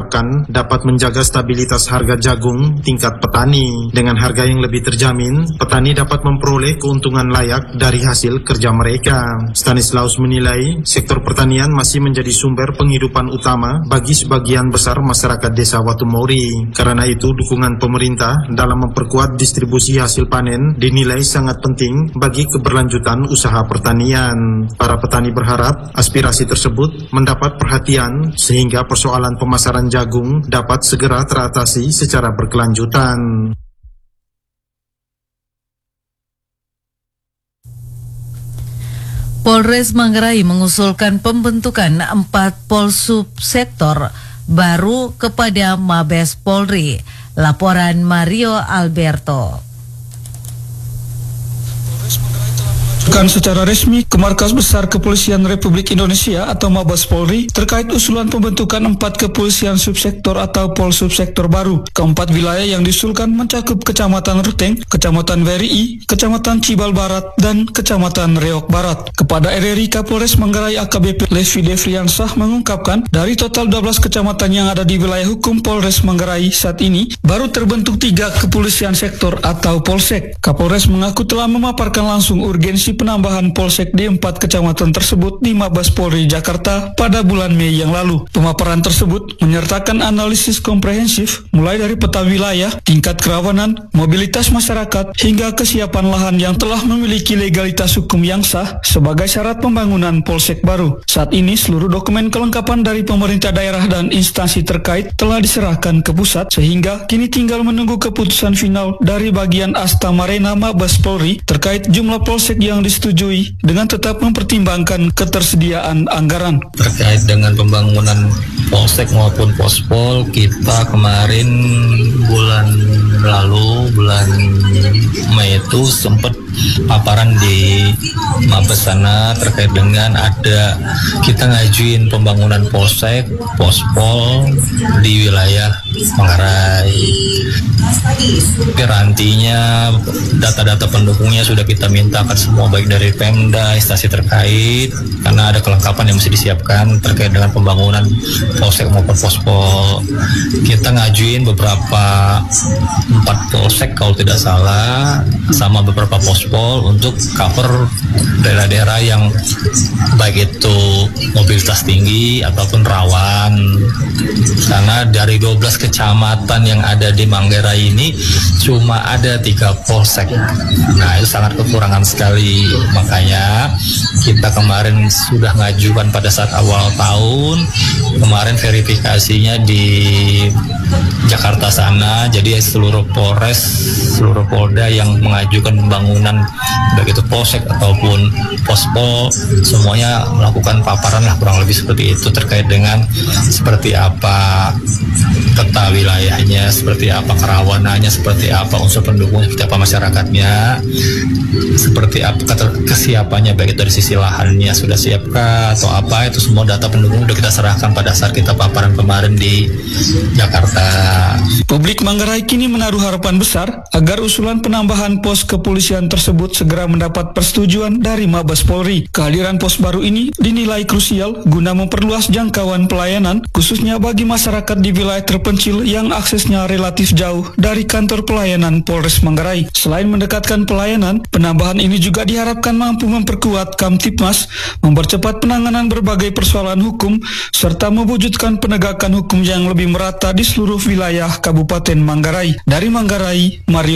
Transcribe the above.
diharapkan dapat menjaga stabilitas harga jagung tingkat petani. Dengan harga yang lebih terjamin, petani dapat memperoleh keuntungan layak dari hasil kerja mereka. Stanislaus menilai sektor pertanian masih menjadi sumber penghidupan utama bagi sebagian besar masyarakat desa Watumori. Karena itu, dukungan pemerintah dalam memperkuat distribusi hasil panen dinilai sangat penting bagi keberlanjutan usaha pertanian. Para petani berharap aspirasi tersebut mendapat perhatian sehingga persoalan pemasaran jagung dapat segera teratasi secara berkelanjutan. Polres Manggarai mengusulkan pembentukan 4 polsubsektor baru kepada Mabes Polri. Laporan Mario Alberto. Secara resmi ke Markas Besar Kepolisian Republik Indonesia atau Mabes Polri terkait usulan pembentukan 4 kepolisian subsektor atau polsubsektor baru. Keempat wilayah yang diusulkan mencakup Kecamatan Ruteng, Kecamatan Werii, Kecamatan Cibal Barat, dan Kecamatan Reok Barat. Kepada RRI, Kapolres Manggarai AKBP Levi Devriansah mengungkapkan dari total 12 kecamatan yang ada di wilayah hukum Polres Manggarai saat ini baru terbentuk 3 kepolisian sektor atau polsek. Kapolres mengaku telah memaparkan langsung urgensi penambahan polsek di 4 kecamatan tersebut di Mabes Polri Jakarta pada bulan Mei yang lalu. Pemaparan tersebut menyertakan analisis komprehensif mulai dari peta wilayah, tingkat kerawanan, mobilitas masyarakat, hingga kesiapan lahan yang telah memiliki legalitas hukum yang sah sebagai syarat pembangunan polsek baru. Saat ini seluruh dokumen kelengkapan dari pemerintah daerah dan instansi terkait telah diserahkan ke pusat sehingga kini tinggal menunggu keputusan final dari bagian Asta Marena Mabes Polri terkait jumlah polsek yang disetujui dengan tetap mempertimbangkan ketersediaan anggaran. Terkait dengan pembangunan polsek maupun pospol, kita kemarin bulan Mei itu sempat paparan di Mabes sana terkait dengan ada kita ngajuin pembangunan polsek, pospol di wilayah Manggarai. Garantinya data-data pendukungnya sudah kita mintakan semua baik dari Pemda, instansi terkait karena ada kelengkapan yang mesti disiapkan terkait dengan pembangunan polsek maupun pospol. Kita ngajuin beberapa 4 polsek kalau tidak salah sama beberapa pospol untuk cover daerah-daerah yang baik itu mobilitas tinggi ataupun rawan. Karena dari 12 kecamatan yang ada di Manggarai ini cuma ada 3 polsek. Nah, itu sangat kekurangan sekali. Makanya kita kemarin sudah ngajukan pada saat awal tahun. Kemarin verifikasinya di Jakarta sana. Jadi seluruh Polres, seluruh Polda yang mengajukan pembangunan baik itu polsek ataupun pospol semuanya melakukan paparan lah kurang lebih seperti itu terkait dengan seperti apa peta wilayahnya, seperti apa kerawanannya, seperti apa unsur pendukung, seperti apa masyarakatnya, seperti apa kesiapannya baik itu dari sisi lahannya sudah siapkah atau apa, itu semua data pendukung sudah kita serahkan pada saat kita paparan kemarin di Jakarta. Publik Manggarai kini menaruh harapan besar agar usulan penambahan pos kepolisian tersebut segera mendapat persetujuan dari Mabes Polri. Kehadiran pos baru ini dinilai krusial guna memperluas jangkauan pelayanan khususnya bagi masyarakat di wilayah terpencil yang aksesnya relatif jauh dari kantor pelayanan Polres Manggarai. Selain mendekatkan pelayanan, penambahan ini juga diharapkan mampu memperkuat Kamtipmas, mempercepat penanganan berbagai persoalan hukum, serta mewujudkan penegakan hukum yang lebih merata di seluruh wilayah Kabupaten Manggarai. Dari Manggarai, Mario